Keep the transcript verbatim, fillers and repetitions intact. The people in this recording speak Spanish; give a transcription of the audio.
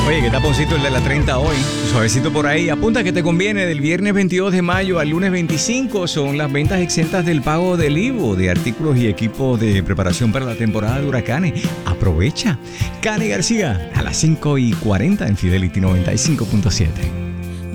Oye, qué taponcito el de la treinta hoy. Suavecito por ahí. Apunta que te conviene del viernes veintidós de mayo al lunes veinticinco. Son las ventas exentas del pago del I V A de artículos y equipos de preparación para la temporada de huracanes. Aprovecha. Cani García a las cinco y cuarenta en Fidelity noventa y cinco punto siete.